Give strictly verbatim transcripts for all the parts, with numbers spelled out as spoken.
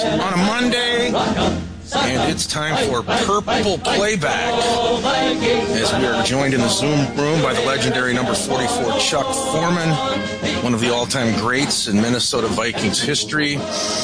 on a Monday, and it's time for Purple Playback, as we are joined in the Zoom room by the legendary number forty-four, Chuck Foreman, one of the all-time greats in Minnesota Vikings history.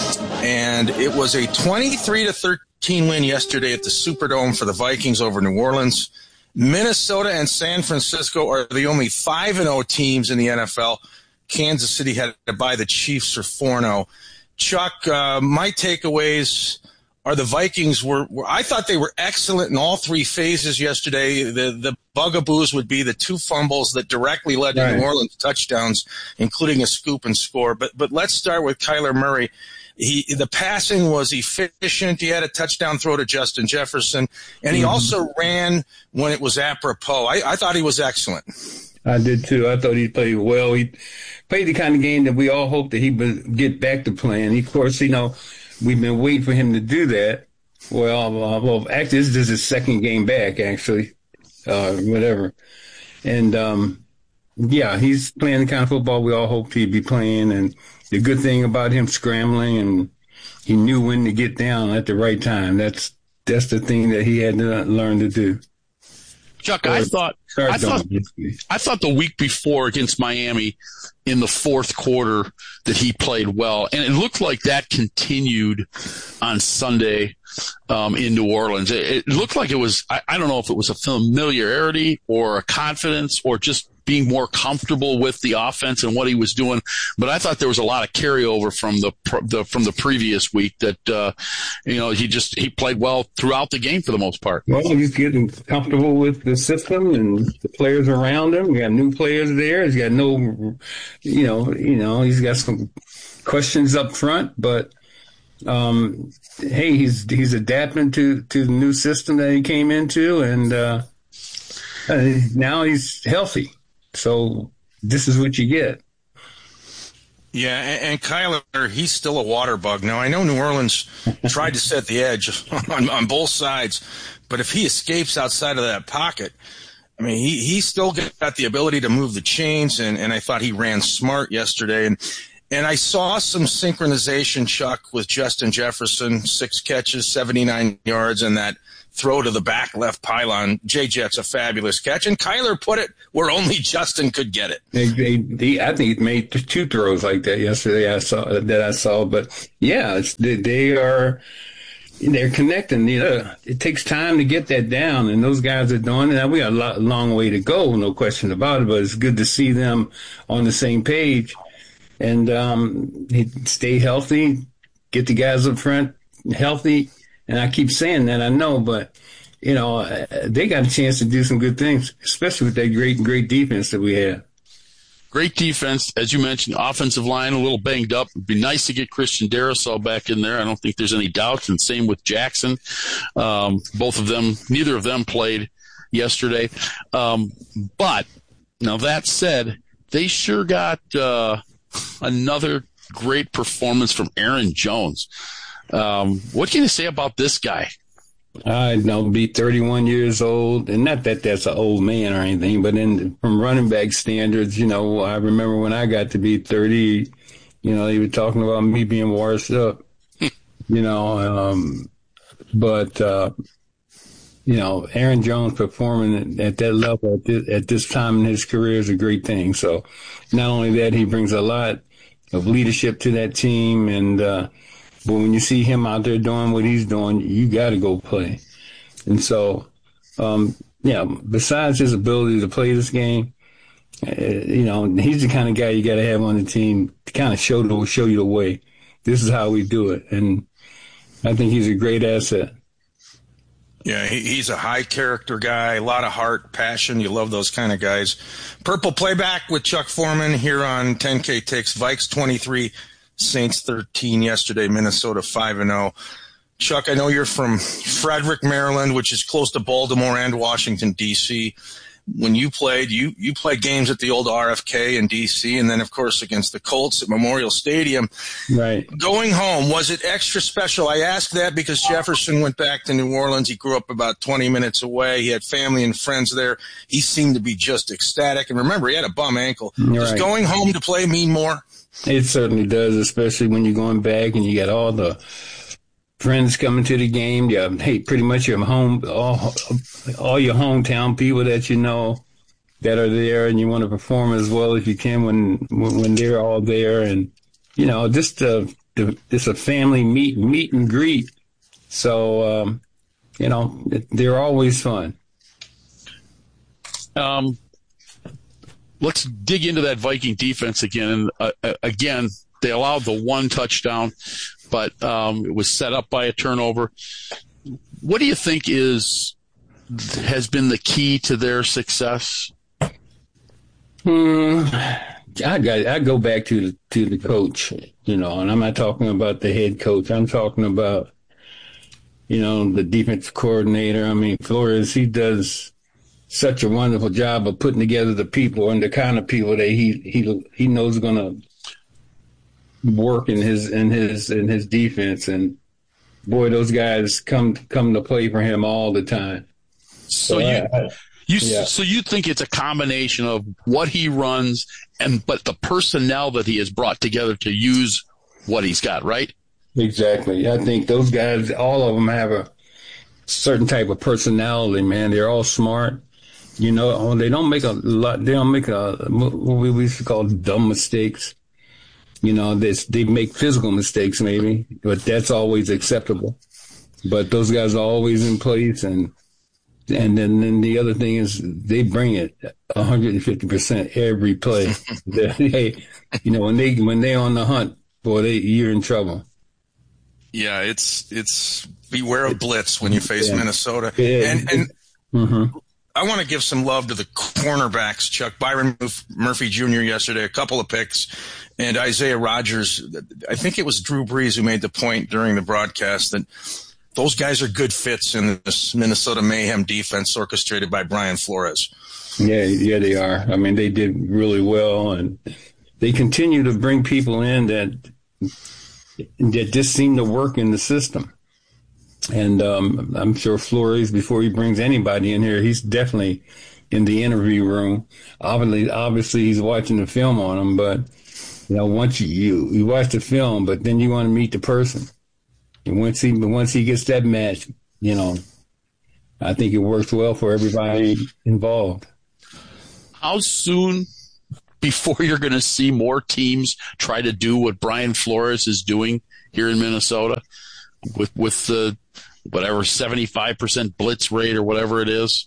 And it was a twenty-three to thirteen win yesterday at the Superdome for the Vikings over New Orleans. Minnesota and San Francisco are the only five and oh teams in the N F L. Kansas City had to buy the Chiefs for four and oh. Chuck, uh, my takeaways are the Vikings were, were, I thought they were excellent in all three phases yesterday. The the bugaboos would be the two fumbles that directly led to right. New Orleans touchdowns, including a scoop and score. But but let's start with Kyler Murray. He the passing was efficient. He had a touchdown throw to Justin Jefferson, and he mm-hmm. also ran when it was apropos. I, I thought he was excellent. I did too. I thought he played well. He played the kind of game that we all hoped that he would get back to playing. Of course, you know, we've been waiting for him to do that. Well, uh, well, actually, this is his second game back, actually, uh, whatever. And, um, yeah, he's playing the kind of football we all hoped he'd be playing. And the good thing about him scrambling, and he knew when to get down at the right time. That's that's the thing that he had to learn to do. Chuck, I thought I thought I thought the week before against Miami in the fourth quarter that he played well, and it looked like that continued on Sunday um, in New Orleans. It, it looked like it was I, I don't know if it was a familiarity or a confidence or just being more comfortable with the offense and what he was doing, but I thought there was a lot of carryover from the, the from the previous week that uh, you know he just he played well throughout the game for the most part. Well, he's getting comfortable with the system and the players around him. We got new players there. He's got no, you know, you know, he's got some questions up front, but um, hey, he's he's adapting to to the new system that he came into, and uh, now he's healthy. So this is what you get. Yeah, and, and Kyler, he's still a water bug. Now, I know New Orleans tried to set the edge on, on both sides, but if he escapes outside of that pocket, I mean, he, he still got the ability to move the chains, and, and I thought he ran smart yesterday. And and I saw some synchronization, Chuck, with Justin Jefferson, six catches, seventy-nine yards, and that throw to the back left pylon. J-Jet's a fabulous catch, and Kyler put it where only Justin could get it. They, they, they, I think he made two throws like that yesterday. I saw that I saw, but yeah, it's, they, they are they're connecting. You know, it takes time to get that down, and those guys are doing it. Now, we got a lot, a long way to go, no question about it. But it's good to see them on the same page, and um, stay healthy, get the guys up front healthy. And I keep saying that, I know, but, you know, they got a chance to do some good things, especially with that great, great defense that we have. Great defense. As you mentioned, offensive line a little banged up. It'd be nice to get Christian Darrisaw back in there. I don't think there's any doubts. And same with Jackson. Um, both of them, neither of them played yesterday. Um, but, now that said, they sure got uh, another great performance from Aaron Jones. Um, what can you say about this guy? I know, be thirty-one years old, and not that that's an old man or anything, but in from running back standards, you know, I remember when I got to be thirty, you know, they were talking about me being washed up, you know, um, but, uh, you know, Aaron Jones performing at that level at this, at this time in his career is a great thing. So not only that, he brings a lot of leadership to that team, and, uh, but when you see him out there doing what he's doing, you got to go play. And so, um, yeah, besides his ability to play this game, uh, you know, he's the kind of guy you got to have on the team to kind of show the, show you the way. This is how we do it. And I think he's a great asset. Yeah, he, he's a high-character guy, a lot of heart, passion. You love those kind of guys. Purple Playback with Chuck Foreman here on ten K Takes. Vikes twenty-three, Saints thirteen yesterday, Minnesota five and oh. Chuck, I know you're from Frederick, Maryland, which is close to Baltimore and Washington, D C When you played, you, you played games at the old R F K in D C, and then, of course, against the Colts at Memorial Stadium. Right. Going home, was it extra special? I ask that because Jefferson went back to New Orleans. He grew up about twenty minutes away. He had family and friends there. He seemed to be just ecstatic. And remember, he had a bum ankle. Right. Does going home to play mean more? It certainly does, especially when you're going back and you got all the friends coming to the game. You have, hey, pretty much your home, all, all your hometown people that you know that are there, and you want to perform as well as you can when when they're all there, and you know, just uh, just a family meet meet and greet. So um, you know, they're always fun. Um, let's dig into that Viking defense again. And uh, again, they allowed the one touchdown, but um, it was set up by a turnover. What do you think is has been the key to their success? Hmm. I got. I go back to the, to the coach, you know, and I'm not talking about the head coach. I'm talking about, you know, the defensive coordinator. I mean, Flores, he does such a wonderful job of putting together the people and the kind of people that he he he knows going to work in his in his in his defense. And boy, those guys come come to play for him all the time. So, so you. I, You, yeah. So you think it's a combination of what he runs and but the personnel that he has brought together to use what he's got, right? Exactly. I think those guys, all of them have a certain type of personality, man. They're all smart. You know, they don't make a lot. They don't make a what we used to call dumb mistakes. You know, they they make physical mistakes maybe, but that's always acceptable. But those guys are always in place. And And then, then the other thing is they bring it one hundred fifty percent every play. They, you know, when they when they're on the hunt, boy, they you're in trouble. Yeah, it's it's beware of blitz when you face yeah. Minnesota. Yeah. And and mm-hmm. I want to give some love to the cornerbacks, Chuck. Byron Murphy Junior yesterday, a couple of picks, and Isaiah Rodgers. I think it was Drew Brees who made the point during the broadcast that those guys are good fits in this Minnesota Mayhem defense orchestrated by Brian Flores. Yeah, yeah, they are. I mean, they did really well, and they continue to bring people in that that just seem to work in the system. And um, I'm sure Flores, before he brings anybody in here, he's definitely in the interview room. Obviously, obviously, he's watching the film on them, but you know, once you you, you watch the film, but then you want to meet the person. And once he once he gets that match, you know, I think it works well for everybody involved. How soon before you're going to see more teams try to do what Brian Flores is doing here in Minnesota with with the whatever seventy-five percent blitz rate or whatever it is?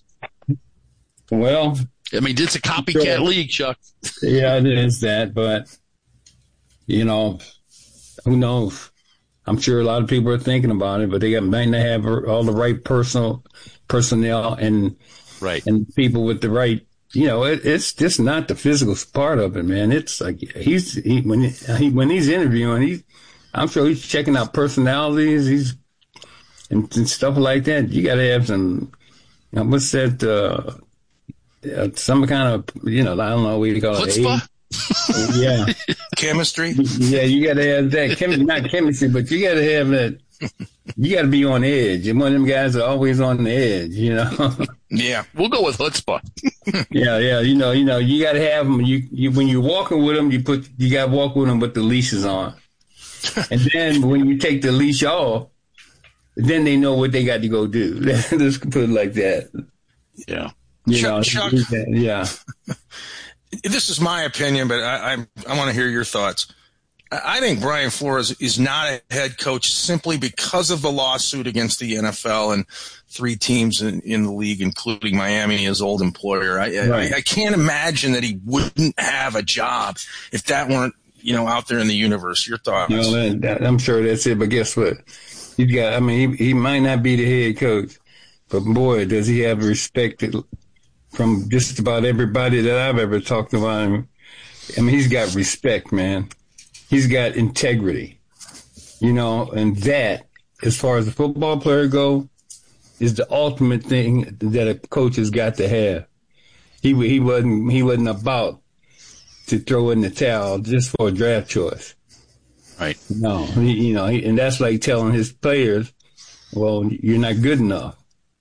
Well, I mean, it's a copycat sure. league, Chuck. Yeah, it is that, but you know, who knows? I'm sure a lot of people are thinking about it, but they got, might not have all the right personal personnel and right and people with the right. You know, it, it's just not the physical part of it, man. It's like he's he, when he when he's interviewing, he's I'm sure he's checking out personalities, he's and, and stuff like that. You got to have some. You know, what's that? Uh, uh, some kind of you know, I don't know what you call it. Chutzpah? Yeah. Chemistry? Yeah, you got to have that. Chem- not chemistry, but you got to have that. You got to be on edge. And one of them guys are always on the edge, you know? Yeah. We'll go with chutzpah. yeah, yeah. You know, you know, you got to have them. You, you, when you're walking with them, you put, you got to walk with them with the leashes on. And then when you take the leash off, then they know what they got to go do. Let's put it like that. Yeah. You Chuck, know, Chuck. Yeah. This is my opinion, but I I, I want to hear your thoughts. I think Brian Flores is not a head coach simply because of the lawsuit against the N F L and three teams in, in the league, including Miami, his old employer. I, right. I I can't imagine that he wouldn't have a job if that weren't, you know, out there in the universe. Your thoughts? You know, that, that, I'm sure that's it, but guess what? He's got. I mean, he, he might not be the head coach, but boy, does he have respect from just about everybody that I've ever talked about him. I mean, he's got respect, man. He's got integrity, you know, and that, as far as the football player go, is the ultimate thing that a coach has got to have. He he wasn't he wasn't about to throw in the towel just for a draft choice. Right. No, he, you know, he, and that's like telling his players, well, you're not good enough.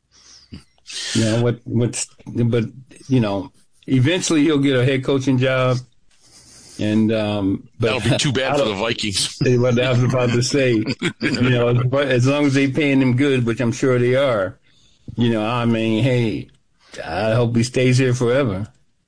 You know, what, what's, but, you know, eventually he'll get a head coaching job. And um, but that'll be too bad for the Vikings. What I was about to say, you know, as long as they paying him good, which I'm sure they are, you know, I mean, hey, I hope he stays here forever.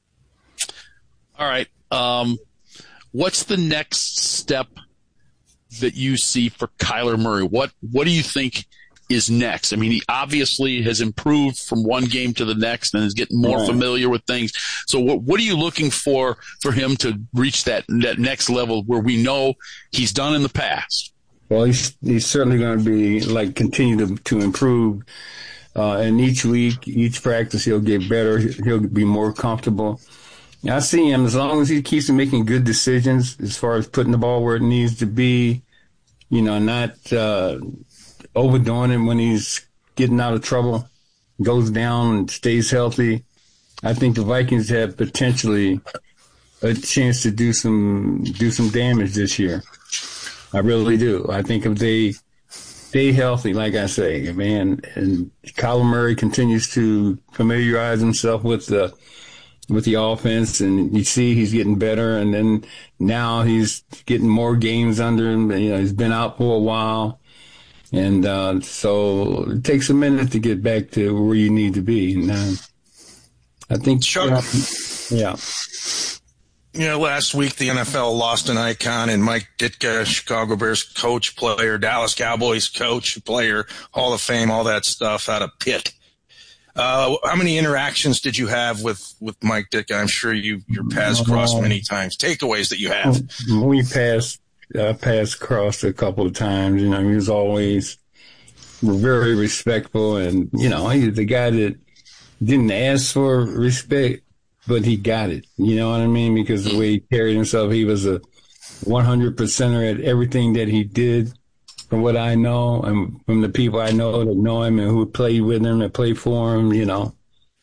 All right. Um, what's the next step that you see for Kyler Murray? What What do you think is next? I mean, he obviously has improved from one game to the next and is getting more right. familiar with things. So what, what are you looking for for him to reach that, that next level where we know he's done in the past? Well, he's, he's certainly going to be like continue to, to improve. Uh, and each week, each practice, he'll get better. He'll be more comfortable. I see him as long as he keeps making good decisions as far as putting the ball where it needs to be, you know, not, uh, overdoing it when he's getting out of trouble, goes down and stays healthy. I think the Vikings have potentially a chance to do some do some damage this year. I really do. I think if they stay healthy, like I say, man, and Kyler Murray continues to familiarize himself with the with the offense, and you see he's getting better, and then now he's getting more games under him. You know, he's been out for a while. And uh, so it takes a minute to get back to where you need to be. And uh, I think, Chuck, uh, yeah. You know, last week the N F L lost an icon in Mike Ditka, Chicago Bears coach, player, Dallas Cowboys coach, player, Hall of Fame, all that stuff out of Pitt. Uh, how many interactions did you have with, with Mike Ditka? I'm sure you, your paths crossed many times. Takeaways that you have. We passed. I passed across a couple of times. You know, he was always very respectful, and you know, he's the guy that didn't ask for respect, but he got it. You know what I mean? Because the way he carried himself, he was a one hundred percenter at everything that he did. From what I know, and from the people I know that know him and who played with him and played for him, you know.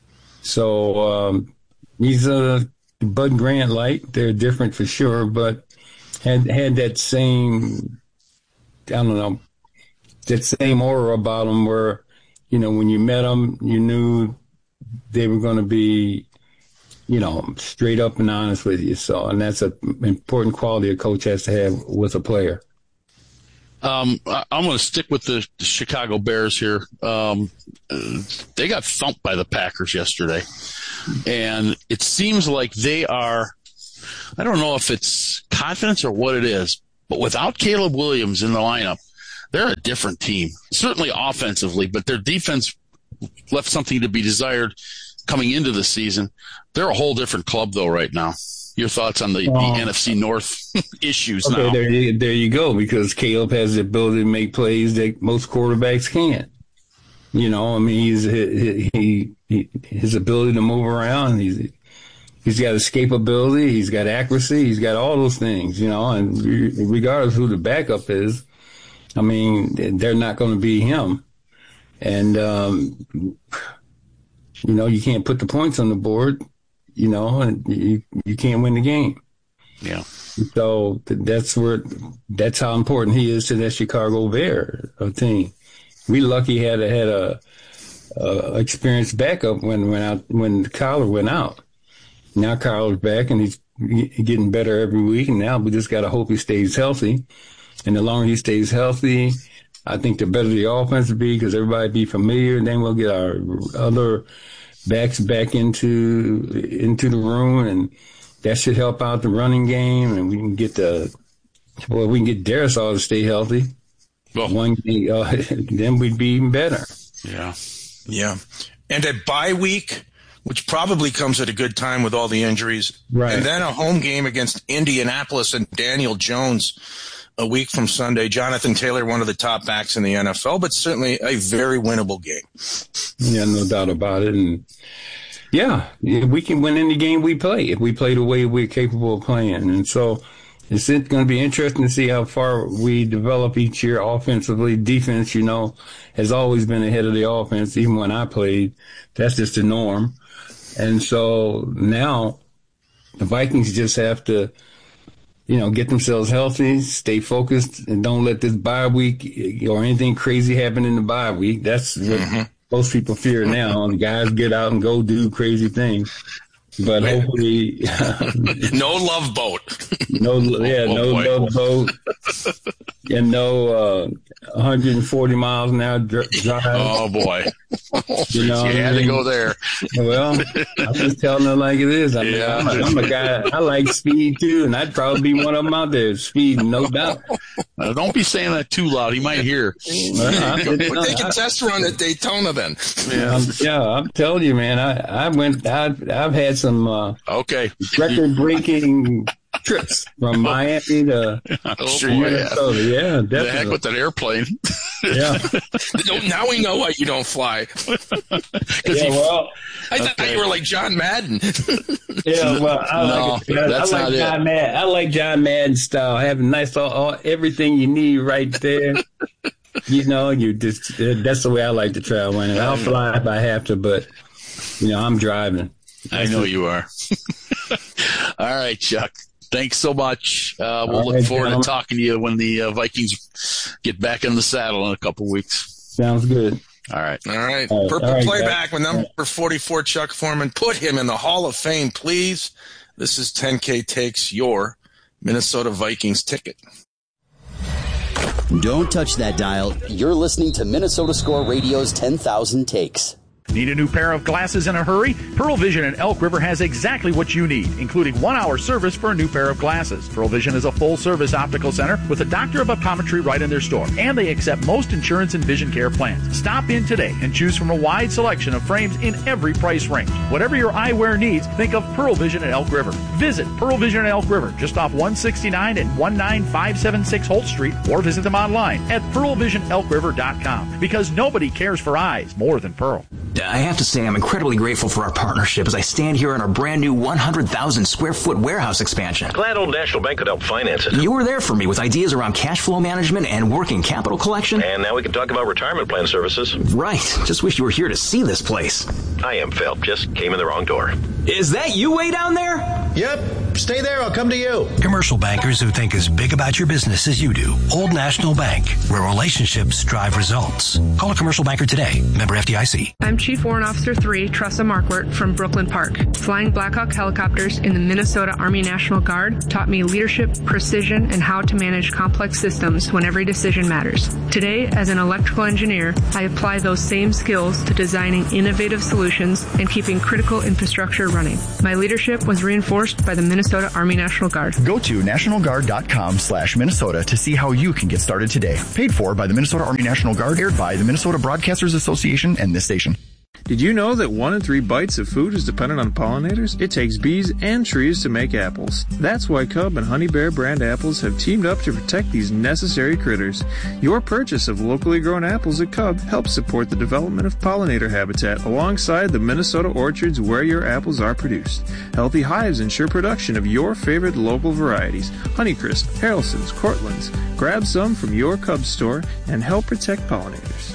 So um, he's a Bud Grant light. They're different for sure, but. Had had that same, I don't know, that same aura about them where, you know, when you met them, you knew they were going to be, you know, straight up and honest with you. So, and that's an important quality a coach has to have with a player. Um, I, I'm going to stick with the, the Chicago Bears here. Um, they got thumped by the Packers yesterday, and it seems like they are. I don't know if it's confidence or what it is, but without Caleb Williams in the lineup, they're a different team. Certainly offensively, but their defense left something to be desired coming into the season. They're a whole different club, though, right now. Your thoughts on the, uh, the N F C North issues okay, now? There you, there you go, because Caleb has the ability to make plays that most quarterbacks can't. You know, I mean, he's he, he, he his ability to move around, he's He's got escapability. He's got accuracy. He's got all those things, you know, and regardless of who the backup is, I mean, they're not going to be him. And, um, you know, you can't put the points on the board, you know, and you, you can't win the game. Yeah. So that's where, that's how important he is to that Chicago Bear team. We lucky had a, had a, a experienced backup when, when out, when Kyler went out. Now Kyler's back, and he's getting better every week, and now we just got to hope he stays healthy. And the longer he stays healthy, I think the better the offense will be, because everybody be familiar, and then we'll get our other backs back into into the room, and that should help out the running game, and we can get the well, we can get Darisaw to stay healthy. Well, one uh, then we'd be even better. Yeah, yeah, and a bye week, which probably comes at a good time with all the injuries. Right. And then a home game against Indianapolis and Daniel Jones a week from Sunday. Jonathan Taylor, one of the top backs in the N F L, but certainly a very winnable game. Yeah, no doubt about it. And yeah, we can win any game we play if we play the way we're capable of playing. And so it's going to be interesting to see how far we develop each year offensively. Defense, you know, has always been ahead of the offense, even when I played. That's just the norm. And so now the Vikings just have to, you know, get themselves healthy, stay focused, and don't let this bye week or anything crazy happen in the bye week. That's what mm-hmm. most people fear now. The guys get out and go do crazy things. But hopefully, no love boat. No, yeah, oh, no boy. love boat, and no uh, one hundred forty miles an hour drive. Oh boy, you know, you had I mean? to go there. Well, I'm just telling it like it is. I mean, yeah. I'm, a, I'm a guy. I like speed too, and I'd probably be one of them out there. Speed, no doubt. Uh, don't be saying that too loud. He might hear. Well, We're taking test run at Daytona then. Yeah, I'm, yeah, I'm telling you, man. I, I went. I've, I've had some. Uh, okay. Record-breaking trips from Miami to oh, sure Minnesota. Yeah, yeah, definitely. The heck with that airplane. Yeah. Now we know why you don't fly. Yeah, well, I thought okay. you were like John Madden. Yeah, well, I no, like, it. That's I like not John it. Madden. I like John Madden style. Having nice, all, all everything you need right there. You know, you just that's the way I like to travel. And I'll fly if I have to, but you know, I'm driving. I know you are. All right, Chuck. Thanks so much. Uh, we'll All look right, forward gentlemen. to talking to you when the uh, Vikings get back in the saddle in a couple weeks. Sounds good. All right. All right. All right. Purple All right, playback guys. with number forty-four, Chuck Foreman. Put him in the Hall of Fame, please. This is ten K Takes your Minnesota Vikings ticket. Don't touch that dial. You're listening to Minnesota Score Radio's ten thousand Takes. Need a new pair of glasses in a hurry? Pearl Vision in Elk River has exactly what you need, including one-hour service for a new pair of glasses. Pearl Vision is a full-service optical center with a doctor of optometry right in their store, and they accept most insurance and vision care plans. Stop in today and choose from a wide selection of frames in every price range. Whatever your eyewear needs, think of Pearl Vision in Elk River. Visit Pearl Vision in Elk River, just off one sixty-nine and one nine five seven six Holt Street, or visit them online at pearl vision elk river dot com, because nobody cares for eyes more than Pearl. I have to say I'm incredibly grateful for our partnership as I stand here in our brand new one hundred thousand square foot warehouse expansion. Glad Old National Bank could help finance it. You were there for me with ideas around cash flow management and working capital collection. And now we can talk about retirement plan services. Right. Just wish you were here to see this place. I am, Phil. Just came in the wrong door. Is that you way down there? Yep. Stay there. I'll come to you. Commercial bankers who think as big about your business as you do. Old National Bank, where relationships drive results. Call a commercial banker today. Member F D I C. I'm Chief Warrant Officer three, Tressa Markwart from Brooklyn Park. Flying Blackhawk helicopters in the Minnesota Army National Guard taught me leadership, precision, and how to manage complex systems when every decision matters. Today, as an electrical engineer, I apply those same skills to designing innovative solutions and keeping critical infrastructure running. My leadership was reinforced by the Minnesota Army National Guard. Go to national guard dot com slash Minnesota to see how you can get started today. Paid for by the Minnesota Army National Guard, aired by the Minnesota Broadcasters Association and this station. Did you know that one in three bites of food is dependent on pollinators? It takes bees and trees to make apples. That's why Cub and Honey Bear brand apples have teamed up to protect these necessary critters. Your purchase of locally grown apples at Cub helps support the development of pollinator habitat alongside the Minnesota orchards where your apples are produced. Healthy hives ensure production of your favorite local varieties. Honeycrisp, Haralsons, Cortlands. Grab some from your Cub store and help protect pollinators.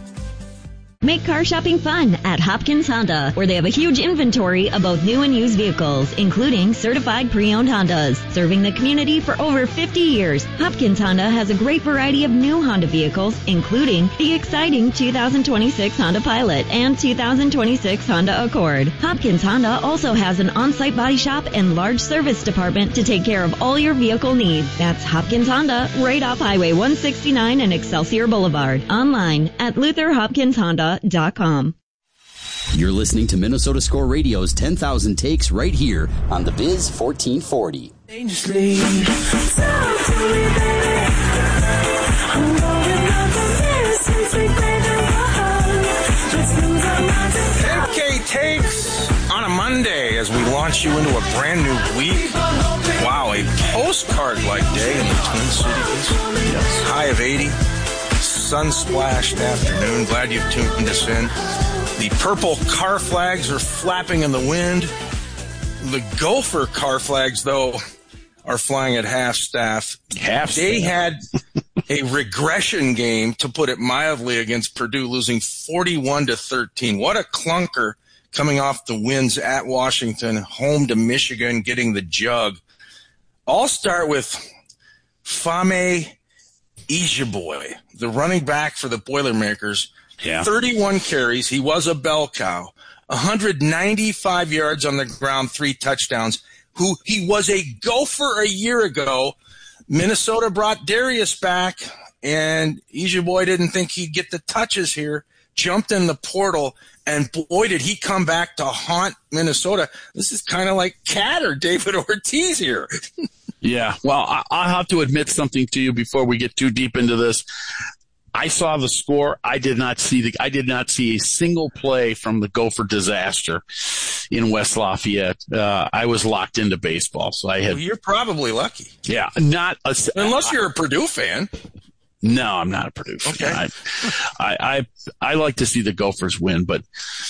Make car shopping fun at Hopkins Honda, where they have a huge inventory of both new and used vehicles, including certified pre-owned Hondas. Serving the community for over fifty years, Hopkins Honda has a great variety of new Honda vehicles, including the exciting two thousand twenty-six Honda Pilot and two thousand twenty-six Honda Accord. Hopkins Honda also has an on-site body shop and large service department to take care of all your vehicle needs. That's Hopkins Honda, right off Highway one sixty-nine and Excelsior Boulevard. Online at luther hopkins honda dot com. You're listening to Minnesota Score Radio's ten thousand Takes right here on the Biz fourteen forty. ten K Takes on a Monday as we launch you into a brand new week. Wow, a postcard-like day in the Twin Cities. Yes. High of eighty. Sun-splashed afternoon. Glad you've tuned us in. The purple car flags are flapping in the wind. The Gopher car flags, though, are flying at half staff. Half They staff. had a regression game, to put it mildly, against Purdue, losing forty-one to thirteen. What a clunker coming off the wins at Washington, home to Michigan, getting the jug. I'll start with Fame Ijiboy, the running back for the Boilermakers. Yeah. thirty-one carries. He was a bell cow. one hundred ninety-five yards on the ground, three touchdowns, who he was a Gopher a year ago. Minnesota brought Darius back, and Ijiboy didn't think he'd get the touches here, jumped in the portal, and boy, did he come back to haunt Minnesota. This is kind of like Cat or David Ortiz here. Yeah, well, I, I'll have to admit something to you before we get too deep into this. I saw the score. I did not see the. I did not see a single play from the Gopher disaster in West Lafayette. Uh, I was locked into baseball, so I had. Well, you're probably lucky. Yeah, not a, unless you're a Purdue fan. No, I'm not a Purdue fan. Okay. I, I, I, I like to see the Gophers win, but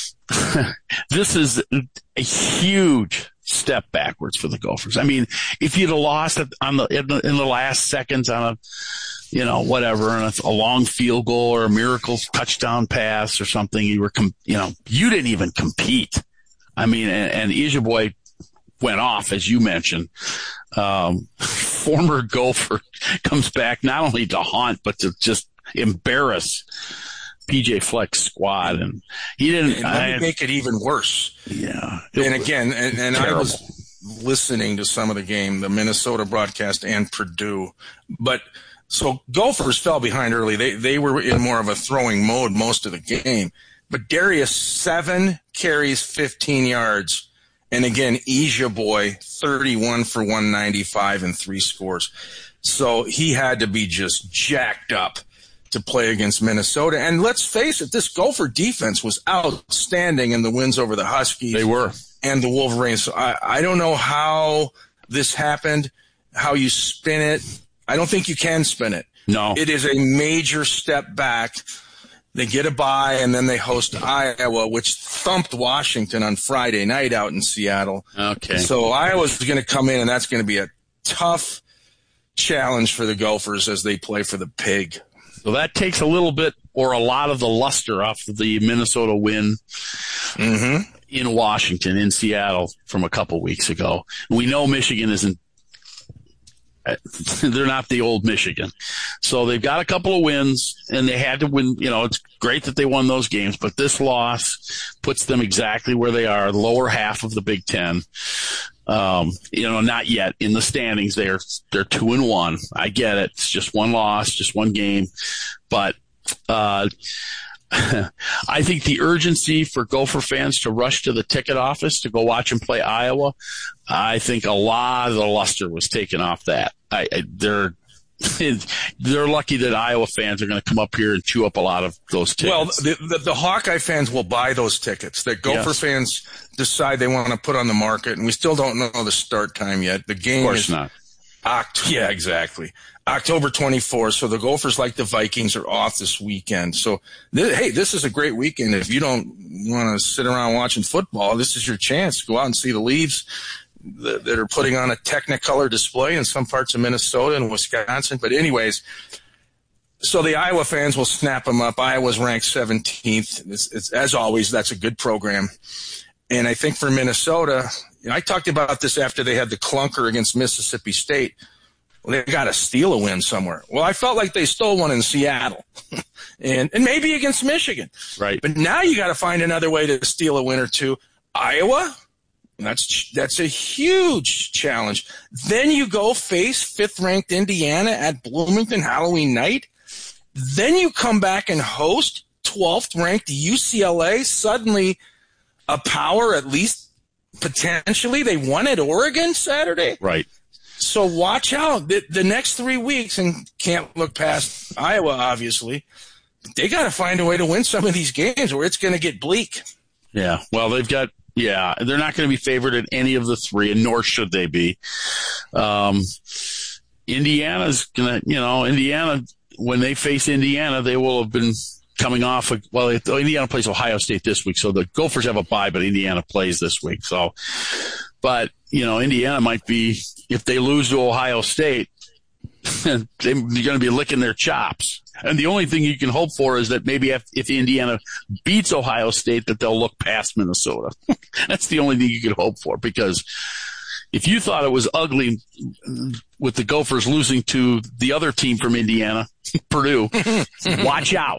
this is a huge step backwards for the Gophers. I mean, if you'd have lost on the in, the in the last seconds on a, you know, whatever, and it's a long field goal or a miracle touchdown pass or something, you were, com- you know, you didn't even compete. I mean, and, and Ijiboy went off, as you mentioned. Um, former Gopher comes back not only to haunt, but to just embarrass P J Fleck's squad. And he didn't and let I, me make it even worse. Yeah. And again, and, and I was listening to some of the game, the Minnesota broadcast and Purdue, but so Gophers fell behind early. They, they were in more of a throwing mode most of the game, but Darius seven carries, fifteen yards. And again, Ijiboy, thirty-one for one ninety-five and three scores. So he had to be just jacked up to play against Minnesota. And let's face it, this Gopher defense was outstanding in the wins over the Huskies. They were. And the Wolverines. So I, I don't know how this happened, how you spin it. I don't think you can spin it. No. It is a major step back. They get a bye, and then they host Iowa, which thumped Washington on Friday night out in Seattle. Okay. So Iowa's going to come in, and that's going to be a tough challenge for the Gophers as they play for the Pig. So that takes a little bit or a lot of the luster off of the Minnesota win mm-hmm. in Washington, in Seattle from a couple weeks ago. We know Michigan isn't. They're not the old Michigan. So they've got a couple of wins, and they had to win. You know, it's great that they won those games, but this loss puts them exactly where they are, the lower half of the Big Ten. Um, you know, not yet in the standings. They're, they're two and one. I get it. It's just one loss, just one game. But, uh, I think the urgency for Gopher fans to rush to the ticket office to go watch them play Iowa, I think a lot of the luster was taken off that. I, I they're they're lucky that Iowa fans are going to come up here and chew up a lot of those tickets. Well, the, the, the Hawkeye fans will buy those tickets. The Gopher yes. fans decide they want to put on the market, and we still don't know the start time yet. The game of course is not. Oct- yeah, exactly. October twenty-fourth. So the Gophers, like the Vikings, are off this weekend. So, th- hey, this is a great weekend. If you don't want to sit around watching football, this is your chance. Go out and see the Leaves that, that are putting on a Technicolor display in some parts of Minnesota and Wisconsin. But anyways, so the Iowa fans will snap them up. Iowa's ranked seventeenth. It's, it's, as always, that's a good program. And I think for Minnesota, you know, I talked about this after they had the clunker against Mississippi State. Well, they got to steal a win somewhere. Well, I felt like they stole one in Seattle and, and maybe against Michigan. Right. But now you got to find another way to steal a win or two. Iowa, that's, that's a huge challenge. Then you go face fifth-ranked Indiana at Bloomington Halloween night. Then you come back and host twelfth-ranked U C L A, suddenly a power, at least potentially. They won at Oregon Saturday. Right. So watch out. The, the next three weeks, and can't look past Iowa, obviously, they got to find a way to win some of these games or it's going to get bleak. Yeah. Well, they've got, yeah, they're not going to be favored in any of the three, and nor should they be. Um, Indiana's going to, you know, Indiana, when they face Indiana, they will have been coming off of, well, Indiana plays Ohio State this week, so the Gophers have a bye, but Indiana plays this week. So, but, you know, Indiana might be, if they lose to Ohio State, they're going to be licking their chops. And the only thing you can hope for is that maybe if, if Indiana beats Ohio State, that they'll look past Minnesota. That's the only thing you can hope for, because if you thought it was ugly with the Gophers losing to the other team from Indiana, Purdue, watch out.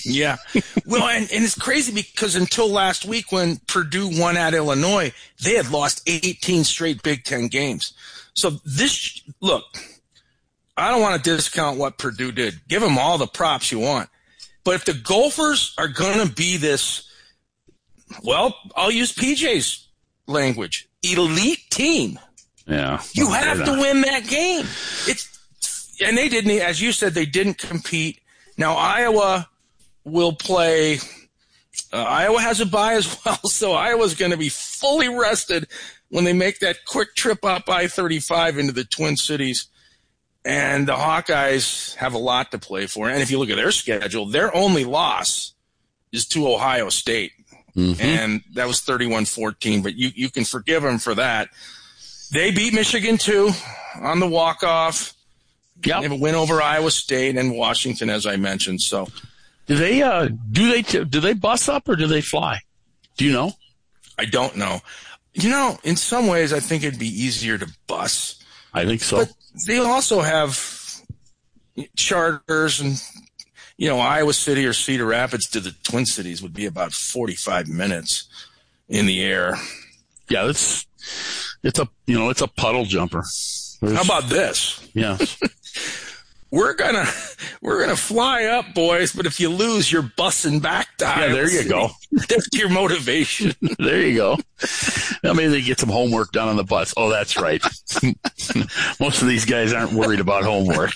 Yeah. Well, and, and it's crazy because until last week when Purdue won at Illinois, they had lost eighteen straight Big Ten games. So this, look, I don't want to discount what Purdue did. Give them all the props you want. But if the Gophers are going to be this, well, I'll use P J's language, elite team. Yeah. You have to win that game. It's, and they didn't, as you said, they didn't compete. Now, Iowa will play, uh, Iowa has a bye as well, so Iowa's going to be fully rested when they make that quick trip up I thirty-five into the Twin Cities. And the Hawkeyes have a lot to play for. And if you look at their schedule, their only loss is to Ohio State. Mm-hmm. And that was thirty-one fourteen, but you, you can forgive them for that. They beat Michigan, too, on the walk-off. Yep. They have a win over Iowa State and Washington, as I mentioned. So, do they uh, do they t- do they bus up or do they fly? Do you know? I don't know. You know, in some ways, I think it'd be easier to bus. I think so. But they also have charters, and you know, Iowa City or Cedar Rapids to the Twin Cities would be about forty-five minutes in the air. Yeah, it's it's a you know it's a puddle jumper. There's, How about this? Yeah. We're gonna we're gonna fly up, boys, but if you lose, you're bussing back to Yeah, Iowa there you City. go. That's your motivation. There you go. Well, maybe they get some homework done on the bus. Oh, that's right. Most of these guys aren't worried about homework.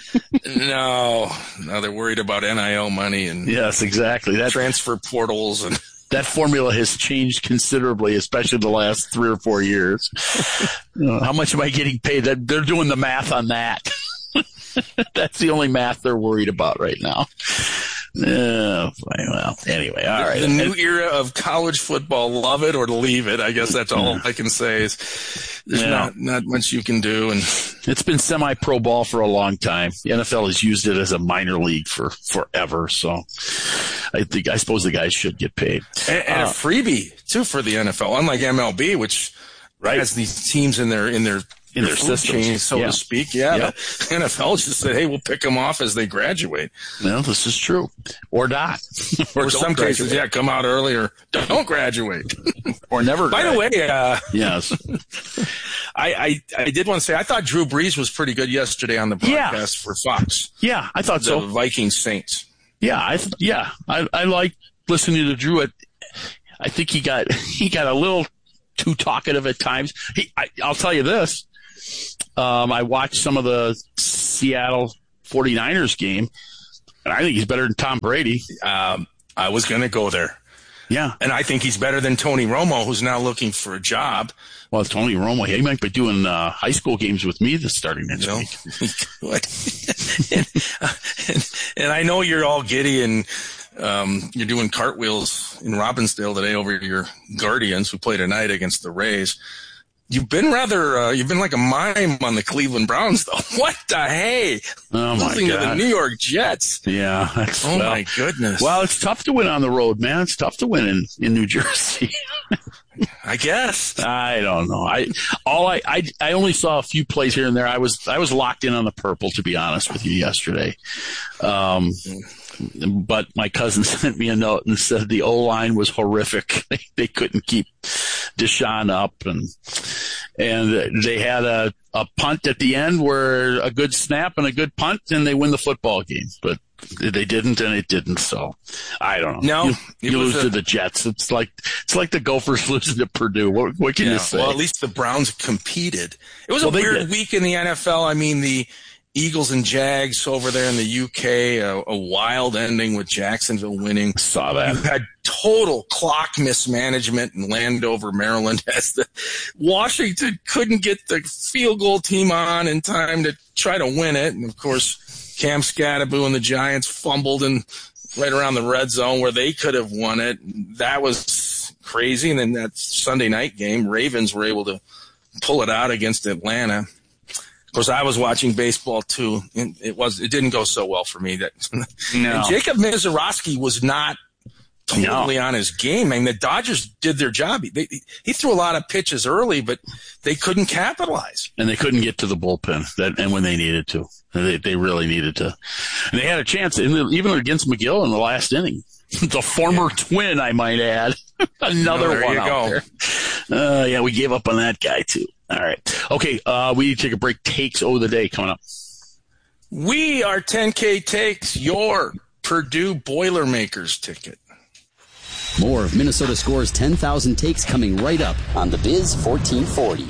No, no, they're worried about N I L money and yes, exactly. That transfer portals and that formula has changed considerably, especially the last three or four years. Uh, how much am I getting paid? They're doing the math on that. That's the only math they're worried about right now. Uh, well, anyway, all right. The new era of college football, love it or leave it. I guess that's all I can say is there's yeah. not, not much you can do. And it's been semi-pro ball for a long time. The N F L has used it as a minor league for forever. So I think, I suppose the guys should get paid. And, and uh, a freebie too for the N F L, unlike M L B, which right. has these teams in their, in their, in their system, chain, so yeah. to speak. Yeah, yeah. The N F L just said, hey, we'll pick them off as they graduate. No, this is true. Or not. or or some graduate. cases, yeah, come out early or don't graduate. or never By graduate. the way, uh, yes. I, I I did want to say, I thought Drew Brees was pretty good yesterday on the broadcast yeah. for Fox. Yeah, I thought the so. The Vikings Saints. Yeah, I th- yeah, I I like listening to Drew. At, I think he got he got a little too talkative at times. He, I, I'll tell you this. Um, I watched some of the Seattle forty-niners game, and I think he's better than Tom Brady. Um, I was going to go there. Yeah. And I think he's better than Tony Romo, who's now looking for a job. Well, Tony Romo, he might be doing uh, high school games with me this starting next you know, week. and, and, and I know you're all giddy and um, you're doing cartwheels in Robbinsdale today over your Guardians, who play tonight against the Rays. You've been rather, uh, you've been like a mime on the Cleveland Browns, though. What the hey? Oh, my Losing God. to the New York Jets. Yeah. That's, oh, well, my goodness. Well, it's tough to win on the road, man. It's tough to win in, in New Jersey. I guess. I don't know. I all I, I I only saw a few plays here and there. I was I was locked in on the purple, to be honest with you, yesterday. Um, but my cousin sent me a note and said the O-line was horrific. They, they couldn't keep Deshaun up, and and they had a, a punt at the end where a good snap and a good punt, and they win the football game. But they didn't, and it didn't. So I don't know. No, you, you lose a, to the Jets. It's like it's like the Gophers losing to Purdue. What, what can yeah, you say? Well, at least the Browns competed. It was well, a weird did. week in the N F L. I mean, the Eagles and Jags over there in the U K, a, a wild ending with Jacksonville winning. Saw that. You had total clock mismanagement in Landover, Maryland, as the Washington couldn't get the field goal team on in time to try to win it. And of course, Cam Scatterbo and the Giants fumbled in right around the red zone where they could have won it. That was crazy. And then that Sunday night game, Ravens were able to pull it out against Atlanta. Of course, I was watching baseball too, and it was it didn't go so well for me. That no. And Jacob Mizorowski was not totally no. on his game. I mean, the Dodgers did their job. They, he threw a lot of pitches early, but they couldn't capitalize. And they couldn't get to the bullpen that, and when they needed to. They, they really needed to. And they had a chance, in the, even against McGill in the last inning. The former yeah. twin, I might add. Another no, there one you out go. there. Uh, yeah, we gave up on that guy, too. All right. Okay, uh, we need to take a break. Takes of the day coming up. We are ten K Takes, your Purdue Boilermakers ticket. More of Minnesota Score's ten thousand takes coming right up on the Biz fourteen forty.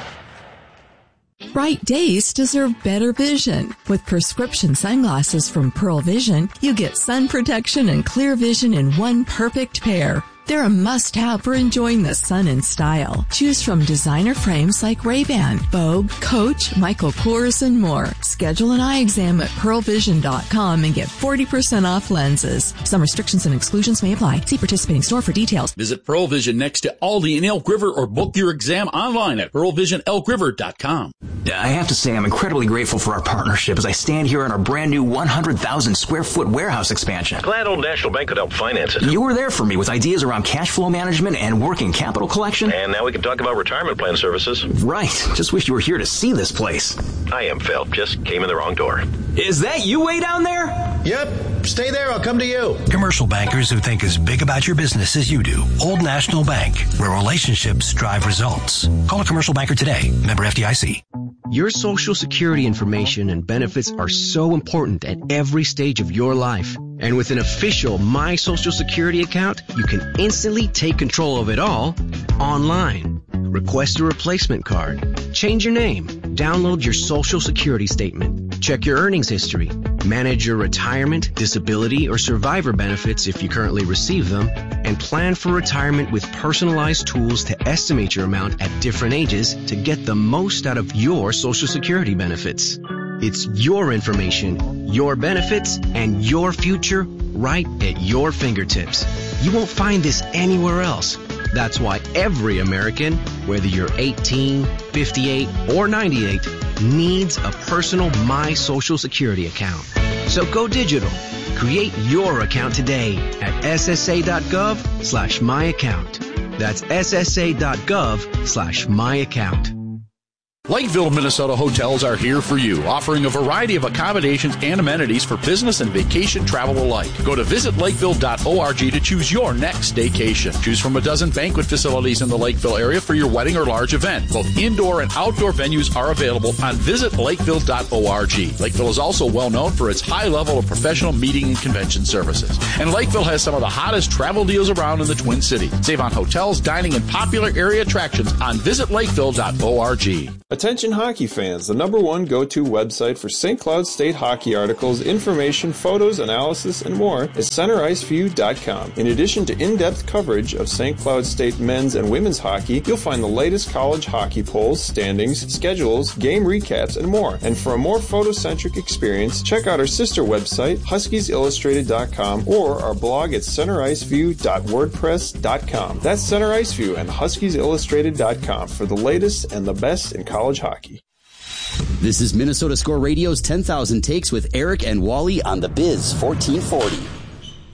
Bright days deserve better vision. With prescription sunglasses from Pearl Vision, you get sun protection and clear vision in one perfect pair. They're a must-have for enjoying the sun in style. Choose from designer frames like Ray-Ban, Vogue, Coach, Michael Kors, and more. Schedule an eye exam at pearl vision dot com and get forty percent off lenses. Some restrictions and exclusions may apply. See participating store for details. Visit Pearl Vision next to Aldi in Elk River or book your exam online at pearl vision elk river dot com. I have to say I'm incredibly grateful for our partnership as I stand here in our brand new one hundred thousand square foot warehouse expansion. Glad Old National Bank could help finance it. You were there for me with ideas around cash flow management and working capital collection. And now we can talk about retirement plan services. Right. Just wish you were here to see this place. I am Phelps. Just came in the wrong door. Is that you way down there? Yep. Stay there. I'll come to you. Commercial bankers who think as big about your business as you do. Old National Bank, where relationships drive results. Call a commercial banker today. Member F D I C. Your Social Security information and benefits are so important at every stage of your life. And with an official My Social Security account, you can instantly take control of it all online. Request a replacement card. Change your name. Download your Social Security statement. Check your earnings history. Manage your retirement, disability, or survivor benefits if you currently receive them. And plan for retirement with personalized tools to estimate your amount at different ages to get the most out of your Social Security benefits. It's your information, your benefits, and your future right at your fingertips. You won't find this anywhere else. That's why every American, whether you're eighteen, fifty-eight, or ninety-eight, needs a personal My Social Security account. So go digital. Create your account today at S S A dot gov slash my account. That's S S A dot gov slash my account. Lakeville, Minnesota hotels are here for you, offering a variety of accommodations and amenities for business and vacation travel alike. Go to visit lakeville dot org to choose your next staycation. Choose from a dozen banquet facilities in the Lakeville area for your wedding or large event. Both indoor and outdoor venues are available on visit lakeville dot org. Lakeville is also well known for its high level of professional meeting and convention services. And Lakeville has some of the hottest travel deals around in the Twin Cities. Save on hotels, dining, and popular area attractions on visit lakeville dot org. Attention hockey fans, the number one go-to website for Saint Cloud State hockey articles, information, photos, analysis, and more is center ice view dot com. In addition to in-depth coverage of Saint Cloud State men's and women's hockey, you'll find the latest college hockey polls, standings, schedules, game recaps, and more. And for a more photocentric experience, check out our sister website, huskies illustrated dot com, or our blog at center ice view dot wordpress dot com. That's Center Ice View and huskies illustrated dot com for the latest and the best in college hockey. This is Minnesota Score Radio's ten thousand Takes with Eric and Wally on the Biz fourteen forty.